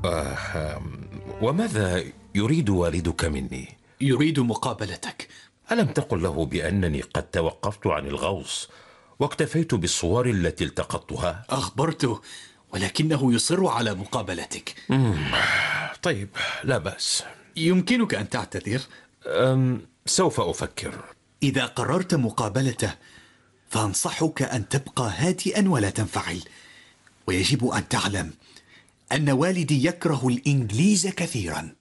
وماذا يريد والدك مني؟ يريد مقابلتك. ألم تقل له بأنني قد توقفت عن الغوص واكتفيت بالصور التي التقطتها؟ أخبرته، ولكنه يصر على مقابلتك. طيب، لا بأس. يمكنك أن تعتذر. سوف أفكر. إذا قررت مقابلته فأنصحك أن تبقى هادئا ولا تنفعل، ويجب أن تعلم أن والدي يكره الإنجليز كثيرا.